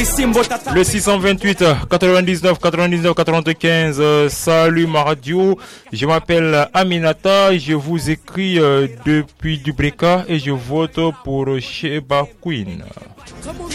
Le 628 99 99 95. Salut ma radio. Je m'appelle Aminata. Je vous écris depuis Dubreka et je vote pour Sheba Queen.